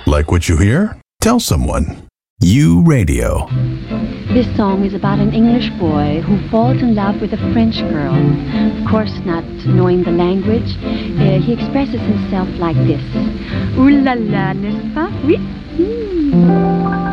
Like what you hear? Tell someone. You Radio. This song is about an English boy who falls in love with a French girl. Of course, not knowing the language, he expresses himself like this. Ooh la la, n'est-ce pas? Oui.